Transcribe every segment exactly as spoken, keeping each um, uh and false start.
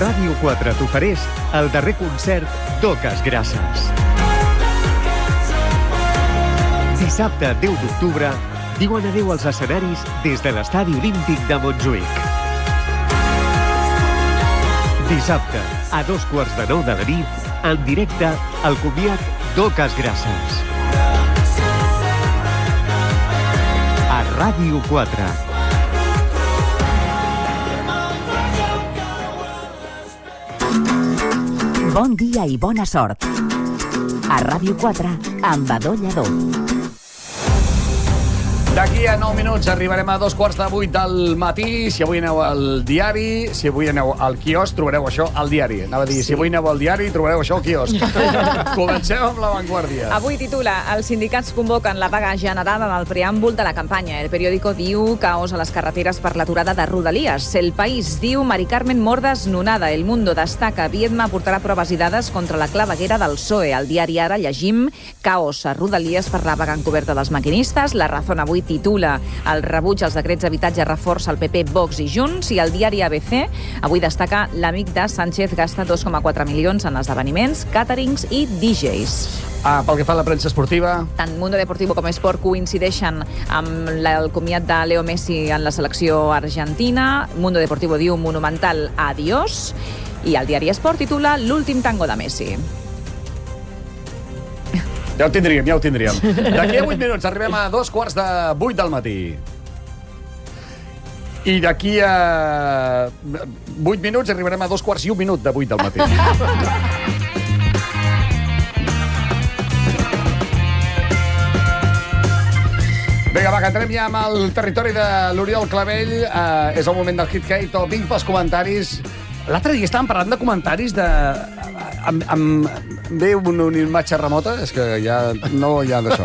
Ràdio quatre t'ofereix el darrer concert d'Oques Grasses. Dissabte, deu d'octubre, diuen adéu als escenaris des de l'Estadi Olímpic de Montjuïc. Dissabte, a dos quarts de nou de la nit, en directe, el comiat d'Oques Grasses. A Ràdio quatre. Bon dia i bona sort. A Ràdio quatre, amb Badó Lledó. D'aquí a nou minuts arribarem a dos quarts de vuit del matí. Si avui aneu al diari, si avui aneu al quiosc, trobareu això al diari. Anava a dir, sí. Si avui aneu al diari, trobareu això al quiosc. Comencem amb La Vanguardia. Avui titula, els sindicats convoquen la vaga general en el preàmbul de la campanya. El periòdico diu caos a les carreteres per l'aturada de Rodalies. El País diu Mari Carmen Mordas nonada. El Mundo destaca Viedma portarà proves i dades contra la claveguera del P S O E. Al diari Ara llegim caos a Rodalies per la vaga encoberta dels maquinistes. La Razón avui titula el rebuig als decrets d'habitatge reforça el P P, Vox i Junts, i el diari A B C avui destaca l'amic de Sánchez gasta dos coma quatre milions en esdeveniments, càterings i D Js. Ah, pel que fa a la premsa esportiva... Tant Mundo Deportivo com Esport coincideixen amb el comiat de Leo Messi en la selecció argentina. Mundo Deportivo diu monumental adiós, i el diari Esport titula l'últim tango de Messi. Ja ho tindríem, ja ho tindríem. D'aquí a vuit minuts arribem a dos quarts de vuit del matí. I d'aquí a vuit minuts arribarem a dos quarts i un minut de vuit del matí. Vinga, va, que entrem ja amb el territori de l'Oriol Clavell. Uh, és el moment del Hit Kate, o vinc pels comentaris. L'altre dia estàvem parlant de comentaris de... Amb, amb... Ve una, una imatge remota, és que ja no hi ha d'això.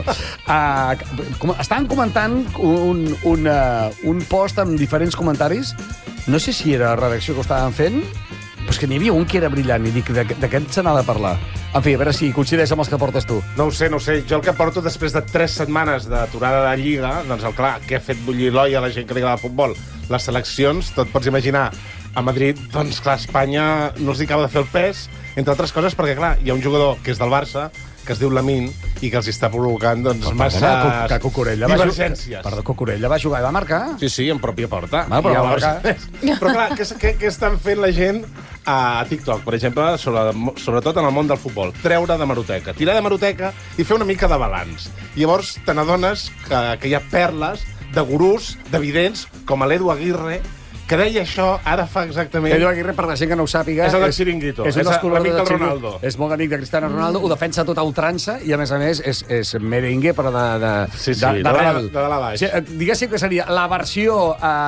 Uh, com, estaven comentant un, un, uh, un post amb diferents comentaris. No sé si era la redacció que ho estaven fent, però és que n'hi havia un que era brillant i dic, d'aquest se n'ha de parlar. En fi, a veure si coincideix amb els que portes tu. No ho sé, no ho sé. Jo el que porto després de tres setmanes d'aturada de Lliga, doncs, el clar, què ha fet bullir l'olla a la gent que li agrada el futbol? Les seleccions, tot pots imaginar, a Madrid, doncs, clar, Espanya no els acaba de fer el pes, entre altres coses perquè, clar, hi ha un jugador que és del Barça, que es diu Lamine, i que els està provocant, doncs, massa divergències. Perdó, Cucurella va jugar i va marcar? Sí, sí, en pròpia porta. Va, però, va marcar. Però, clar, què, què, què estan fent la gent a TikTok, per exemple, sobre, sobretot en el món del futbol? Treure de maroteca, tirar de maroteca i fer una mica de balanç. Llavors, te n'adones que, que hi ha perles de gurús, d'evidents, com l'Edu Aguirre, que deia això ara fa exactament... Edu Aguirre, per la gent que no ho sàpiga... És el del Chiringuito, és, és l'amic del Ronaldo. És molt amic de Cristiano Ronaldo, ho defensa tot a ultrança i, a més a més, és, és merengue, però de... de sí, sí, de, de, de, de, de dalt a baix. Sí, diguéssim que seria la versió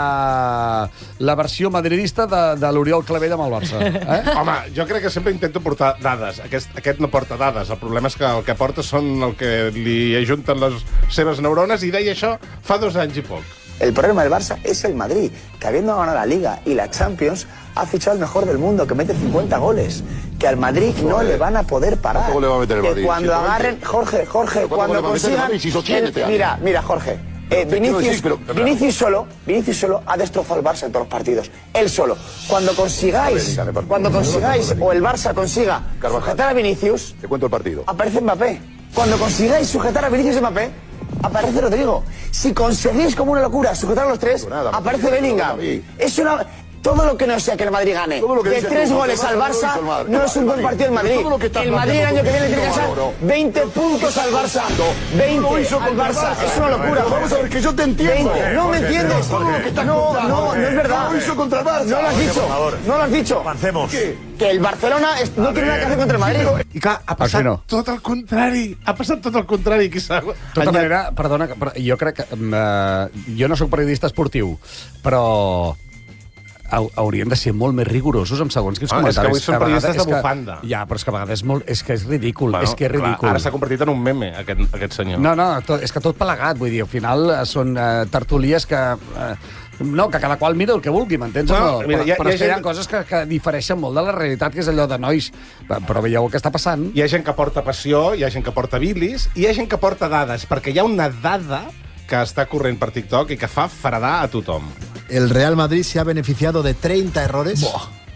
eh, la versió madridista de, de l'Oriol Clavell amb el Barça. Eh? Home, jo crec que sempre intento portar dades. Aquest, aquest no porta dades. El problema és que el que porta són el que li ajunten les seves neurones, i deia això fa dos anys i poc. El problema del Barça es el Madrid, que habiendo ganado la Liga y la Champions, ha fichado al mejor del mundo, que mete cincuenta goles. Que al Madrid no le van a poder parar. ¿Cómo le va a meter el Madrid? Que cuando agarren... Jorge, Jorge, cuando consigan... El, mira, mira, Jorge. Eh, Vinicius, sí, pero, Vinicius, solo, Vinicius solo ha destrozado el Barça en todos los partidos. Él solo. Cuando consigáis, cuando consigáis, o el Barça consiga sujetar a Vinicius... Te cuento el partido. Aparece Mbappé. Cuando consigáis sujetar a Vinicius y Mbappé, aparece Rodrigo. Si conseguís como una locura sujetar a los tres, nada, aparece Bellingham. Es una... Todo lo que no sea que el Madrid gane de tres goles al Barça no es un buen partido del Madrid. El Madrid el año que viene tiene que sacar veinte puntos al Barça. veinte al Barça. Es una locura. Vamos a ver, que yo te entiendo. No me entiendes. No, no, no es verdad. Lo hizo contra el Barça. No lo has dicho. No lo has dicho. Avancemos. Que el Barcelona no tiene nada que hacer contra el Madrid. I clar, ha passat no? tot el contrari. Ha passat tot el contrari. De tota manera, perdona, però jo crec que... Uh, jo no sóc periodista esportiu, però... haurien de ser molt més rigorosos amb segons quins ah, comentaris. És que avui són periodistes de bufanda. Que, ja, però és que a vegades és, molt, és, que és ridícul. Bueno, és que és ridícul. Clar, ara s'ha convertit en un meme, aquest, aquest senyor. No, no, tot, és que tot plegat, vull dir, al final són uh, tertulies que... Uh, no, que cada qual mira el que vulgui, m'entens? No, no? Mira, però, ha, però és que hi ha gent... coses que, que difereixen molt de la realitat, que és allò de nois. Però veieu el que està passant. Hi ha gent que porta passió, hi ha gent que porta bilis, i hi ha gent que porta dades, perquè hi ha una dada que està corrent per TikTok i que fa faradar a tothom. El Real Madrid se ha beneficiado de treinta errores. Buah.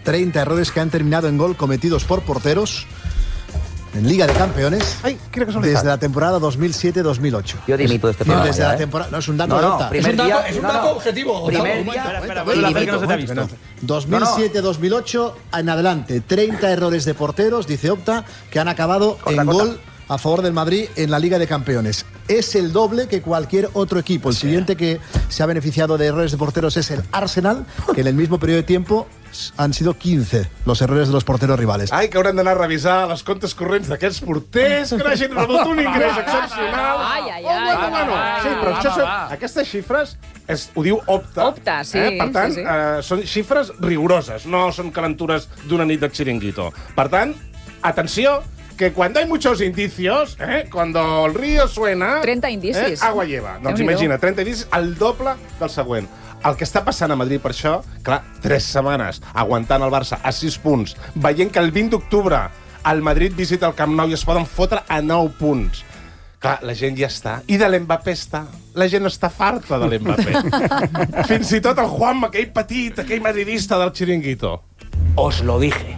treinta errores que han terminado en gol cometidos por porteros en Liga de Campeones. Ay, quina casualitat. Desde la temporada dos mil siete dos mil ocho. Yo dimito de este No, programa. desde ya, la ¿eh? temporada. No, es un dato No, de no, Opta. primer Es un dato, día- es un no, dato no. objetivo. Primer Momento, día- momento, espera, momento, espera, momento, que no se te ha momento. visto. dos mil siete dos mil ocho en adelante, treinta errores de porteros, dice Opta, que han acabado Corta, en corta. gol a favor del Madrid en la Liga de Campeones. Es el doble que cualquier otro equipo. El siguiente que se ha beneficiado de errores de porteros es el Arsenal, que en el mismo periodo de tiempo han sido quince los errores de los porteros rivales. Ai, que haurem d'anar a revisar les comptes corrents d'aquests porters que no hagin rebut un ingrés excepcional. Ai, ai, Oh, ai, bueno, va, bueno. va, Sí, però va, això va, són, va. aquestes xifres és, ho diu Opta. Opta, sí, Eh? Per tant, sí, sí. Eh, són xifres rigoroses, no són calentures d'una nit de chiringuito. Per tant, atenció, que cuando hay muchos indicios, ¿eh? Cuando el río suena... trenta indicis. Eh? Agua lleva. Doncs Déu-n'hi-do. imagina, trenta indicis, el doble del següent. El que està passant a Madrid per això, clar, tres setmanes aguantant el Barça a sis punts, veient que el vint d'octubre el Madrid visita el Camp Nou i es poden fotre a nou punts. Clar, la gent ja està. I de l'Mbappé està. La gent està farta de l'Mbappé. Fins i tot el Juanma, aquell petit, aquell madridista del chiringuito. Os lo dije.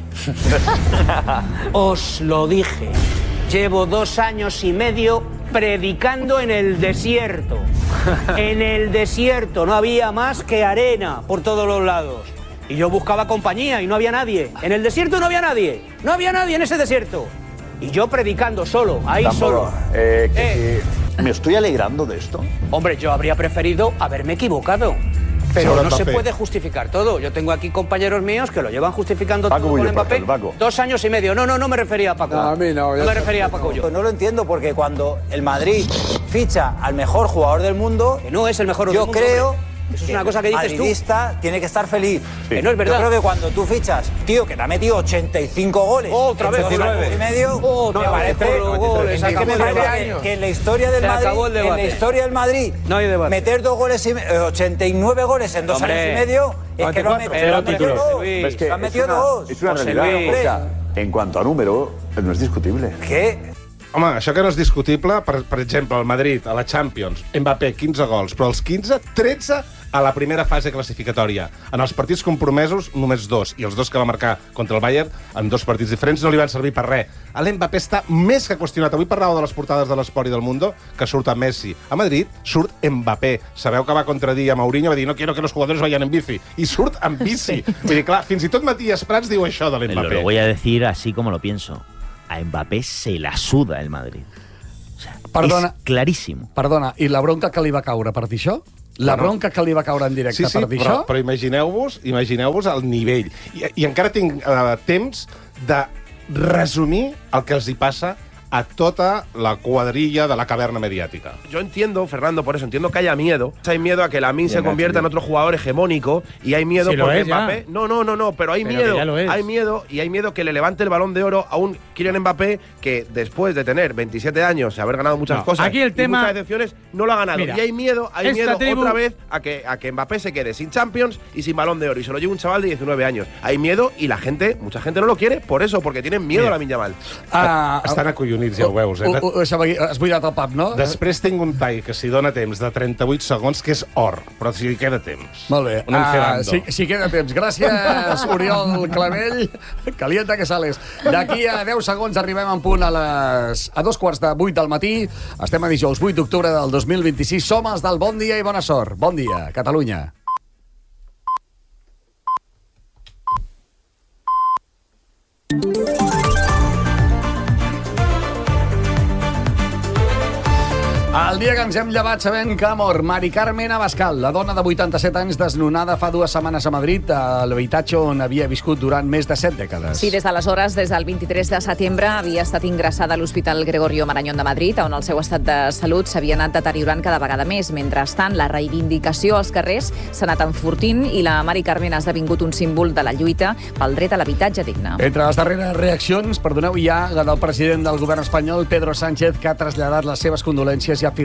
Os lo dije. Llevo dos años y medio predicando en el desierto. En el desierto. No había más que arena por todos los lados. Y yo buscaba compañía y no había nadie. En el desierto no había nadie. No había nadie en ese desierto. Y yo predicando solo, ahí solo. Eh, que Eh. si me estoy alegrando de esto. Hombre, yo habría preferido haberme equivocado. Pero Sobre no se Mbappé. puede justificar todo. Yo tengo aquí compañeros míos que lo llevan justificando Paco todo con Bullo, por Mbappé. ejemplo, Paco. Dos años y medio. No, no, no me refería a Paco. No, a mí no, ya me está, refería a Paco no. yo. No lo entiendo porque cuando el Madrid ficha al mejor jugador del mundo, Que no es el mejor yo del mundo, creo hombre. Eso es una cosa que dices tú. madridista tiene que estar feliz. Que no es verdad. Yo creo que cuando tú fichas, tío, que te ha metido ochenta y cinco goles, Otra vez, en dos otra años vez. y medio, Otra me vez, parece, por los goles, es que acabó me el parece debate. que, que en la historia del Se Madrid, acabó el en la debate. historia del Madrid, No hay debate. meter dos goles y me- eh, ochenta y nueve goles en dos Hombre. años y medio, es que lo han metido, lo han metido títulos. dos. Luis, Es que Lo han es metido una, dos. es una José realidad. Luis. O sea, en cuanto a número, no es discutible. ¿Qué? Home, això que no és discutible, per, per exemple, el Madrid, a la Champions, Mbappé, quinze gols, però els quinze, tretze a la primera fase classificatòria. En els partits compromesos, només dos, i els dos que va marcar contra el Bayern, en dos partits diferents, no li van servir per res. L'Mbappé està més que qüestionat. Avui parlàveu de les portades de l'Esport i del Mundo, que surt a Messi. A Madrid surt Mbappé. Sabeu que va contradir a Mourinho, va dir no quiero que los jugadores vayan en bici. I surt en bici. Sí. Vull dir, clar, fins i tot Matías Prats diu això de Lo, lo l'Mbappé. voy a decir así como lo pienso. A Mbappé se la suda el Madrid. O sea, Perdona. es clarísimo. Perdona, i la bronca que li va caure per dir això? La Bueno. bronca que li va caure en directe Sí, sí, per dir però, això? però imagineu-vos imagineu-vos el nivell. I, i encara tinc uh, temps de resumir el que els hi passa a tota la cuadrilla de la caverna mediática. Yo entiendo, Fernando, por eso entiendo que haya miedo. Hay miedo a que Lamine se Bien, convierta en bien. otro jugador hegemónico y hay miedo Sí lo porque es, ya. Mbappé. No, no, no, no, pero hay Pero que miedo. ya lo es. Hay miedo y hay miedo que le levante el Balón de Oro a un Kylian Mbappé que después de tener veintisiete años y haber ganado muchas No, cosas aquí el y tema- muchas decepciones no lo ha ganado. Mira, y hay miedo, hay esta miedo tribu- otra vez a que a que Mbappé se quede sin Champions y sin Balón de Oro y se lo lleve un chaval de diecinueve años. Hay miedo y la gente, mucha gente no lo quiere por eso, porque tienen miedo a Lamine Yamal. Ah, Estan acollonits, ja ho veus. Eh? Uh, uh, això va dir, has buidat el pap, no? Després tinc un tall que si dona temps de trenta-vuit segons, que és or, però si li queda temps. Molt bé. Un Ah, encerando. sí, sí queda temps. Gràcies, Oriol Clavell. Calienta que sales. D'aquí a deu segons arribem en punt a les a dos quarts de vuit del matí. Estem a dijous vuit d'octubre del dos mil vint-i-sis. Som els del Bon Dia i Bona Sort. Bon dia, Catalunya. El dia que ens hem llevat sabent que ha mort Mari Carmen Abascal, la dona de vuitanta-set anys desnonada fa dues setmanes a Madrid, a l'habitatge on havia viscut durant més de set dècades. Sí, des d'aleshores, des del vint-i-tres de setembre, havia estat ingressada a l'Hospital Gregorio Marañón de Madrid, on el seu estat de salut s'havia anat deteriorant cada vegada més. Mentrestant, la reivindicació als carrers s'ha anat enfortint i la Mari Carmen ha esdevingut un símbol de la lluita pel dret a l'habitatge digne. Entre les darreres reaccions, perdoneu, hi ha la del president del govern espanyol, Pedro Sánchez, que ha traslladat les seves condolències i ha afirmat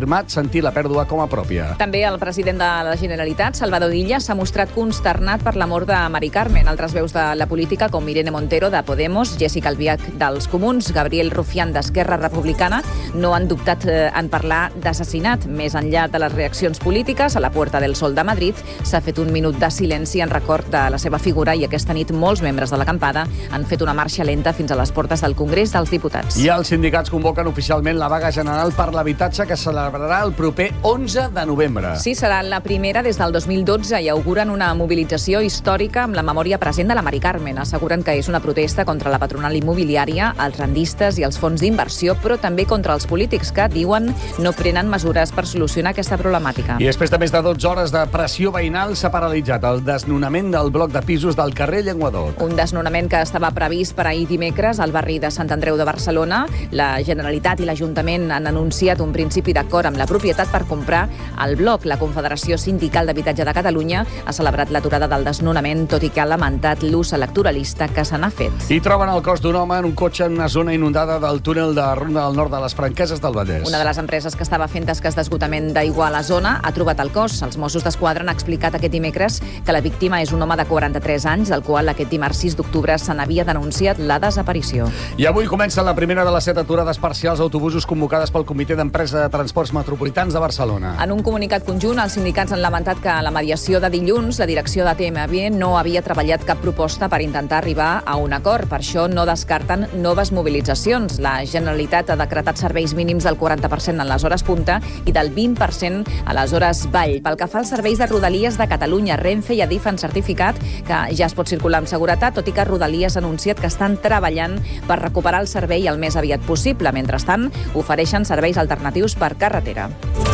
afirmat sentir la pèrdua com a pròpia. També el president de la Generalitat, Salvador Illa, s'ha mostrat consternat per la mort de Mari Carmen. Altres veus de la política, com Irene Montero, de Podemos, Jessica Albiach, dels Comuns, Gabriel Rufián, d'Esquerra Republicana, no han dubtat en parlar d'assassinat. Més enllà de les reaccions polítiques, a la Puerta del Sol de Madrid s'ha fet un minut de silenci en record de la seva figura i aquesta nit molts membres de l'acampada han fet una marxa lenta fins a les portes del Congrés dels Diputats. I els sindicats convoquen oficialment la vaga general per l'habitatge que celebrarà el proper onze de novembre. Sí, serà la primera des del dos mil dotze i auguren una mobilització històrica amb la memòria present de la Mari Carmen. Asseguren que és una protesta contra la patronal immobiliària, els rendistes i els fons d'inversió, però també contra els polítics que, diuen, no prenen mesures per solucionar aquesta problemàtica. I després de més de dotze hores de pressió veïnal s'ha paralitzat el desnonament del bloc de pisos del carrer Llenguadoc. Un desnonament que estava previst per ahir dimecres al barri de Sant Andreu de Barcelona. La Generalitat i l'Ajuntament han anunciat un principi d'acord amb la propietat per comprar el bloc. La Confederació Sindical d'Habitatge de Catalunya ha celebrat l'aturada del desnonament, tot i que ha lamentat l'ús electoralista que se n'ha fet. I troben el cos d'un home en un cotxe en una zona inundada del túnel de Ronda del Nord de les Franqueses del Vallès. Una de les empreses que estava fent tasques d'esgotament d'aigua a la zona ha trobat el cos. Els Mossos d'Esquadra han explicat aquest dimecres que la víctima és un home de quaranta-tres anys, del qual aquest dimarts sis d'octubre se n'havia denunciat la desaparició. I avui comença la primera de les set aturades parcials d'autobusos convocades pel Comitè d'Empresa de Transports Metropolitans de Barcelona. En un comunicat conjunt, els sindicats han lamentat que a la mediació de dilluns la direcció de T M B no havia treballat cap proposta per intentar arribar a un acord. Per això no descarten noves mobilitzacions. La Generalitat ha decretat serveis mínims del quaranta per cent en les hores punta i del vint per cent a les hores vall. Pel que fa als serveis de Rodalies de Catalunya, Renfe i Adif han certificat que ja es pot circular amb seguretat, tot i que Rodalies ha anunciat que estan treballant per recuperar el servei el més aviat possible. Mentrestant, ofereixen serveis alternatius per carretera.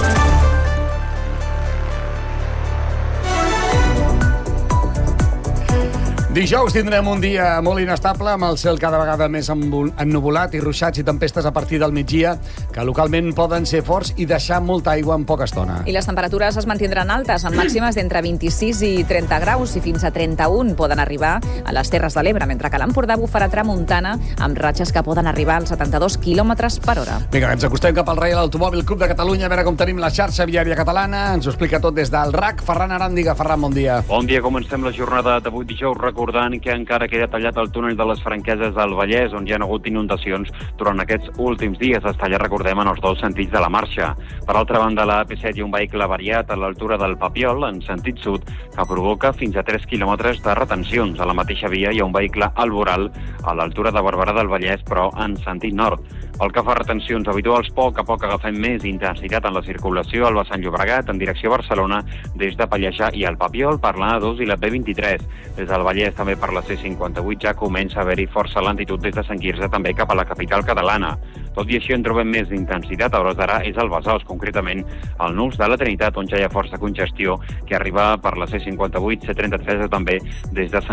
Dijous tindrem un dia molt inestable, amb el cel cada vegada més ennuvolat i ruixats i tempestes a partir del migdia, que localment poden ser forts i deixar molta aigua en poca estona. I les temperatures es mantindran altes, amb màximes d'entre vint-i-sis i trenta graus, i fins a trenta-un poden arribar a les Terres de l'Ebre, mentre que l'Empordà bufarà tramuntana amb ratxes que poden arribar als setanta-dos quilòmetres per hora. Vinga, ens acostem cap al Reial Automòbil Club de Catalunya, a veure com tenim la xarxa viària catalana. Ens ho explica tot des del R A C. Ferran Aràndiga. Ferran, bon dia. Bon dia, comencem la jornada d'avui dijous, recordant que encara queda tallat el túnel de les Franqueses del Vallès, on hi ha hagut inundacions durant aquests últims dies. Es talla, recordem, en els dos sentits de la marxa. Per altra banda, la A P set hi ha un vehicle variat a l'altura del Papiol, en sentit sud, que provoca fins a tres quilòmetres de retencions. A la mateixa via hi ha un vehicle al voral a l'altura de Barberà del Vallès, però en sentit nord. Pel que fa a retencions habituals, poc a poc agafem més intensitat en la circulació al vessant Llobregat en direcció a Barcelona des de Pallejà i el Papiol per l'A dos i la B vint-i-tres. Des del Vallès també per la C cinquanta-vuit ja comença a haver-hi força lentitud des de Sant Quirze també cap a la capital catalana. Tot i així en trobem més d'intensitat a hores d'ara és al Besòs, concretament al Nus de la Trinitat, on ja hi ha força congestió que arriba per la C cinquanta-vuit, C trenta-tres o també des de Sant